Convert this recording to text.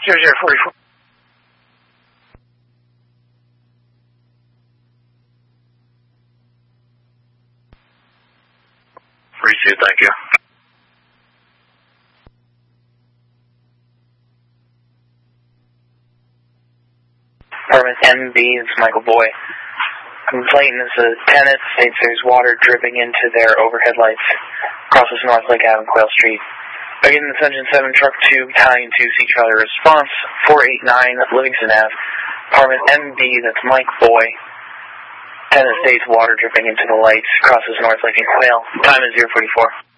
0044. Receive, thank you. Apartment MB, it's Michael Boy. Complaint is a tenant states there's water dripping into their overhead lights across this North Lake Ave, Quail Street. Again, the Engine 7 Truck 2, Battalion 2, C Charlie response, 489 Livingston Ave. Apartment MB, that's Mike Boy. Tenant states water dripping into the lights across this North Lake and Quail. Time is 044.